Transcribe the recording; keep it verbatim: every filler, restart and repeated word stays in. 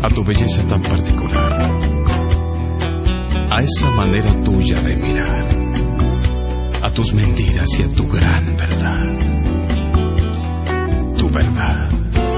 a tu belleza tan particular, a esa manera tuya de mirar, a tus mentiras y a tu gran verdad.